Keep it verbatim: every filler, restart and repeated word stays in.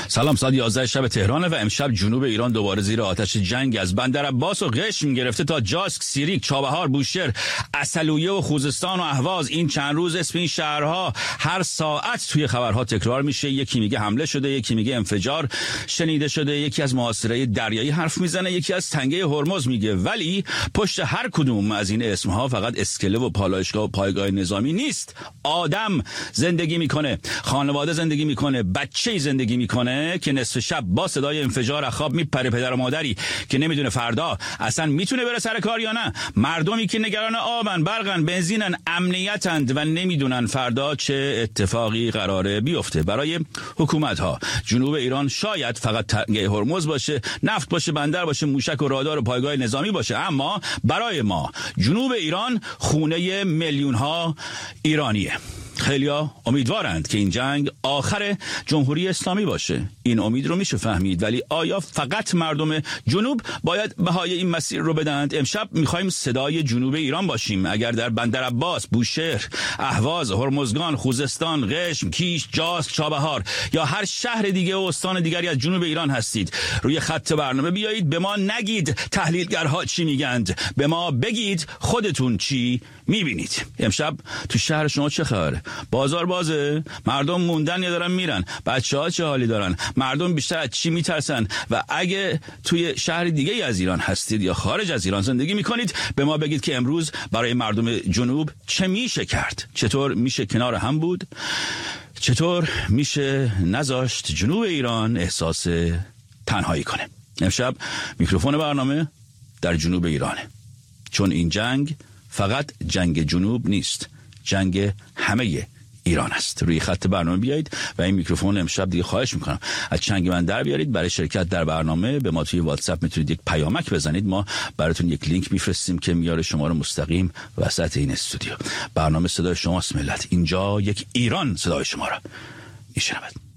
سلام، ساعت یازده شب تهران و امشب جنوب ایران دوباره زیر آتش جنگ از بندر عباس و قشم گرفته تا جاسک، سیریک، چابهار، بوشهر، عسلویه و خوزستان و اهواز. این چند روز اسم این شهرها هر ساعت توی خبرها تکرار میشه. یکی میگه حمله شده، یکی میگه انفجار شنیده شده، یکی از محاصره دریایی حرف میزنه، یکی از تنگه هرمز میگه. ولی پشت هر کدوم از این اسمها فقط اسکله و پالایشگاه و پایگاه نظامی نیست. آدم زندگی میکنه، خانواده زندگی میکنه، بچه‌ای زندگی میکنه که نصف شب با صدای انفجار از خواب میپره. پدر و مادری که نمیدونه فردا اصلا میتونه بره سر کار یا نه. مردمی که نگران آبن، برقن، بنزینن، امنیتند و نمیدونن فردا چه اتفاقی قراره بیفته. برای حکومت ها جنوب ایران شاید فقط تنگه هرمز باشه، نفت باشه، بندر باشه، موشک و رادار و پایگاه نظامی باشه، اما برای ما جنوب ایران خونه میلیون ها ایرانیه. خیلیا امیدوارند که این جنگ آخر جمهوری اسلامی باشه. این امید رو میشه فهمید، ولی آیا فقط مردم جنوب باید بهای این مسیر رو بدند؟ امشب میخوایم صدای جنوب ایران باشیم. اگر در بندر عباس، بوشهر، اهواز، هرمزگان، خوزستان، قشم، کیش، جاسک، چابهار یا هر شهر دیگه و استان دیگری از جنوب ایران هستید، روی خط برنامه بیایید. به ما نگید تحلیلگرها چی میگند، به ما بگید خودتون چی میبینید. امشب تو شهر شما چه خبره؟ بازار بازه؟ مردم موندن یا دارن میرن؟ بچه‌ها چه حالی دارن؟ مردم بیشتر از چی میترسن؟ و اگه توی شهر دیگه از ایران هستید یا خارج از ایران زندگی میکنید، به ما بگید که امروز برای مردم جنوب چه میشه کرد؟ چطور میشه کنار هم بود؟ چطور میشه نذاشت جنوب ایران احساس تنهایی کنه؟ امشب میکروفون برنامه در جنوب ایرانه، چون این جنگ فقط جنگ جنوب نیست، جنگ همه ایران است. روی خط برنامه بیایید و این میکروفون امشب دیگه خواهش میکنم از چنگ من در بیارید. برای شرکت در برنامه به ما توی واتساپ میتونید یک پیامک بزنید، ما براتون یک لینک میفرستیم که میاره شما رو مستقیم وسط این استودیو. برنامه صدای شماست ملت، اینجا یک ایران صدای شما رو میشنود.